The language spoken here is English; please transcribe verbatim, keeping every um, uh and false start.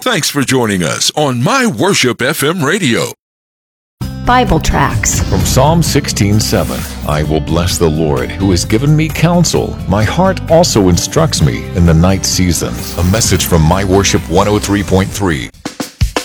Thanks for joining us on My Worship F M Radio. Bible tracts from Psalm sixteen seven. I will bless the Lord who has given me counsel. My heart also instructs me in the night season. A message from My Worship one oh three point three.